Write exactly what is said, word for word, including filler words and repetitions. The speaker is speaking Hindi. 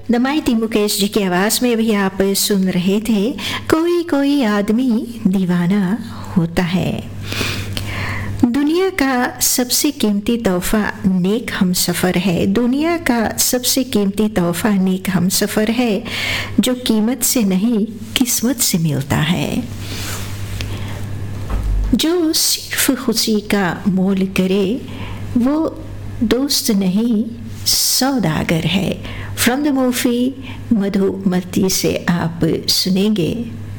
द माइटी मुकेश जी की आवाज़ में भी आप सुन रहे थे कोई कोई आदमी दीवाना होता है। दुनिया का सबसे कीमती तोहफा नेक हम सफ़र है। दुनिया का सबसे कीमती तोहफा नेक हम सफ़र है, जो कीमत से नहीं किस्मत से मिलता है। जो सिर्फ खुशी का मोल करे वो दोस्त नहीं सौदागर है। फ्रॉम द मूवी मधुमती से आप सुनेंगे